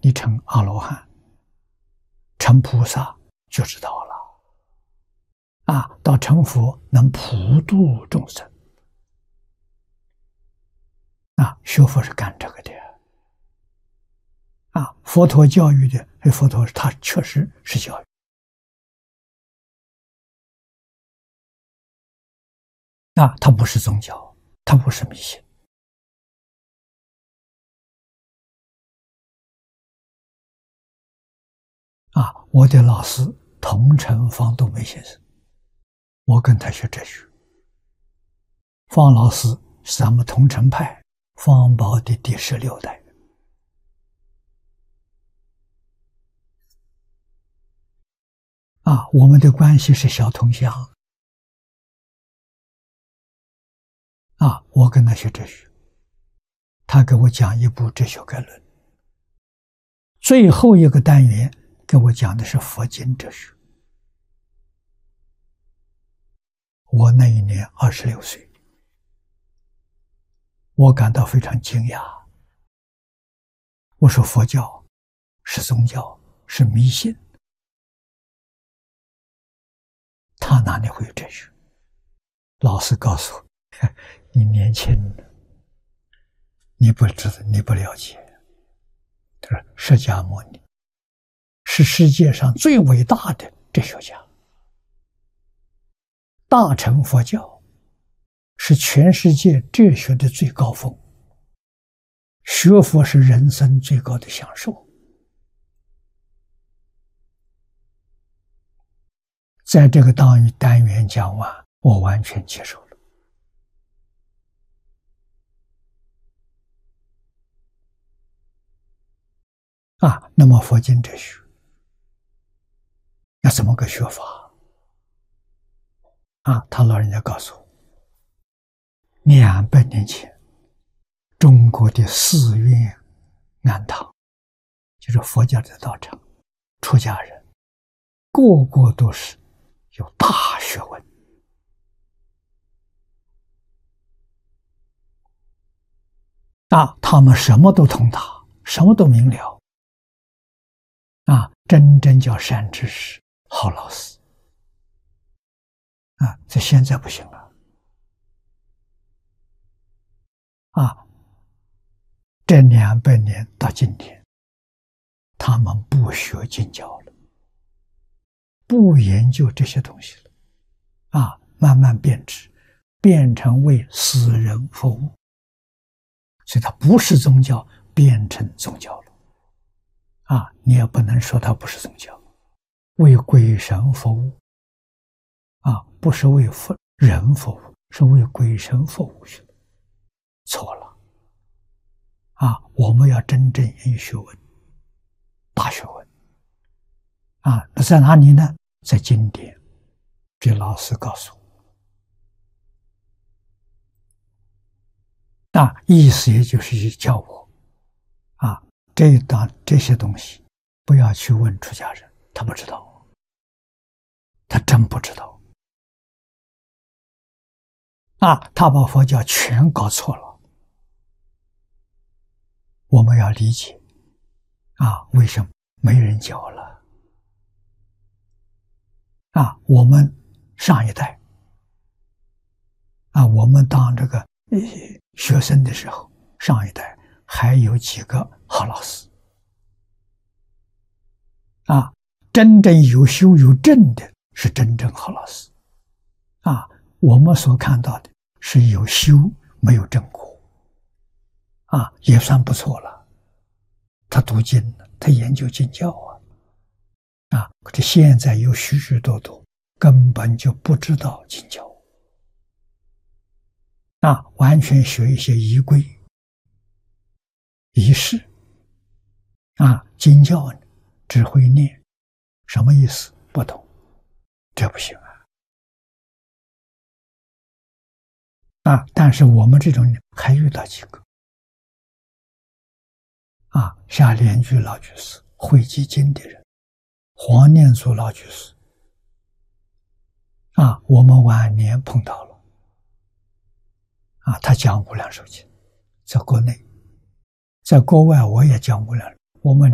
你成阿罗汉，成菩萨就知道了。到成佛能普度众生。学佛是干这个的。佛陀教育的，佛陀他确实是教育。他不是宗教，他不是迷信。我的老师桐城方东梅先生，我跟他学哲学。方老师是咱们桐城派方宝的第16代。我们的关系是小同乡。我跟他学哲学，他给我讲一部哲学概论，最后一个单元给我讲的是佛经哲学。我那一年26岁，我感到非常惊讶。我说佛教是宗教，是迷信，他哪里会有哲学？老师告诉我，你年轻，你不知道，你不了解。他说释迦牟尼是世界上最伟大的哲学家，大乘佛教是全世界哲学的最高峰，学佛是人生最高的享受。在这个单元讲完，我完全接受了。那么佛经哲学要怎么个学法？他老人家告诉我，200年前，中国的寺院庵堂，就是佛教的道场，出家人个个都是有大学问。他们什么都通达，什么都明了。真正叫善知识，好老师。这现在不行了。这200年到今天，他们不学经教了，不研究这些东西了。慢慢变质，变成为私人服务。所以它不是宗教，变成宗教了。你也不能说它不是宗教，为鬼神服务。不是为人服务，是为鬼神服务去了，错了。我们要真正研学问，大学问。那在哪里呢？在经典。这老师告诉我，意思也就是叫我，这些东西不要去问出家人，他不知道，他真不知道。他把佛教全搞错了。我们要理解，为什么没人教了？我们上一代，我们当这个学生的时候，上一代还有几个好老师。真正有修有证的是真正好老师。我们所看到的是有修没有证果。也算不错了。他读经了，他研究经教可是现在有许许多多根本就不知道经教。完全学一些仪规仪式。经教呢只会念，什么意思不懂，这不行但是我们这种人还遇到几个像莲居老居士、慧济经的人、黄念祖老居士我们晚年碰到了他讲无量寿经，在国内，在国外我也讲无量，我们